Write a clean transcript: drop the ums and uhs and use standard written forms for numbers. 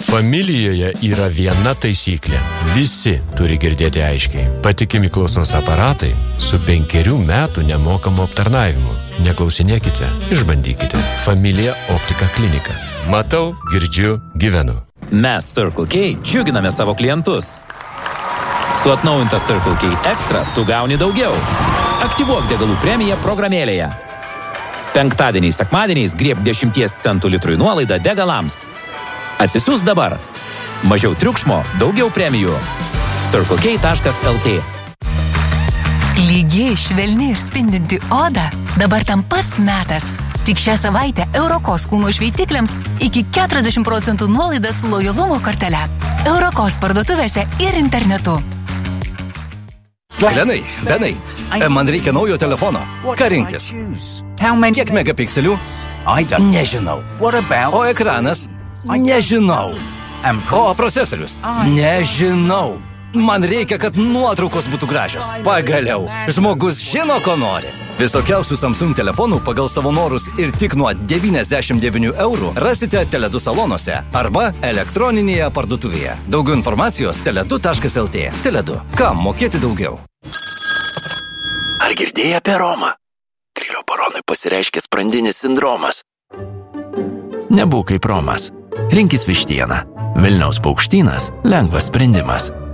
Familijoje yra viena taisyklė. Visi turi girdėti aiškiai. Patikimi klausos aparatai su 5 metų nemokamu aptarnavimu. Neklausinėkite, išbandykite. Familija Optika klinika. Matau, girdžiu, gyvenu. Mes Circle K džiuginame savo klientus. Su atnaujinta Circle K Extra tu gauni daugiau. Aktyvuok degalų premiją programėlėje. Penktadieniais, sekmadieniais grieb 10 centų litrui nuolaidą degalams. Atsisiųs dabar. Mažiau triukšmo, daugiau premijų. circlek.lt. Lygiai, švelni ir spindinti oda dabar tam pats metas. Tik šią savaitę Eurokos kūno šveitikliams iki 40% nuolaida su lojalumo kortele. Eurokos parduotuvėse ir internetu. Benai, man reikia naujo telefono. Ką rinktis? Kiek megapikselių? Nežinau. O ekranas? Nežinau. O procesorius? Nežinau. Man reikia, kad nuotraukos būtų gražios. Pagaliau, žmogus žino, ko nori. Visokiausių Samsung telefonų pagal savo norus ir tik nuo 99 eurų rasite Tele2 salonuose arba elektroninėje parduotuvėje. Daugiau informacijos tele2.lt. Tele2. Kam mokėti daugiau? Ar girdėjai apie Romą? Grilio baronui pasireiškia sprandinis sindromas. Nebūk kaip Romas. Rinkis vištieną. Vilniaus paukštynas – lengvas sprendimas.